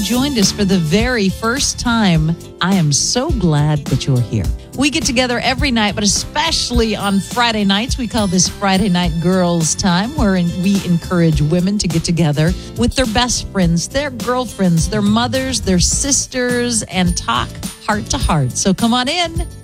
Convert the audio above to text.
joined us for the very first time, I am so glad that you're here. We get together every night, but especially on Friday nights. We call this Friday Night Girls Time, where we encourage women to get together with their best friends, their girlfriends, their mothers, their sisters, and talk heart to heart. So come on in.